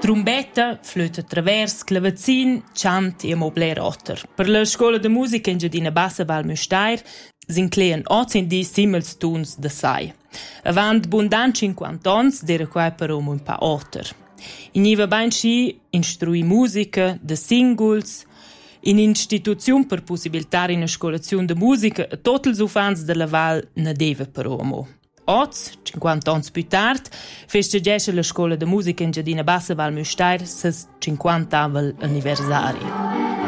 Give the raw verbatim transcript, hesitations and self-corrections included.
Trumbetta, flöta travers, clavazin, chant e mobler otter. Per la scola de musica in Giardina Bassa Val Müstair s'inclean ottindi simmels tuns da sai. Avant bundan cinquanta ans d'era quai però un pa otter. Iniva bain schi instrui musica, de singles, in instituziun per possibilitar in scolaziun de musica a tots els ufans de la Val ne deva però mo. Oz, cinquanta ans più tard, festegesce la scola de musica in Giardina Bassa Val Müstair ses cinquantavel anniversari.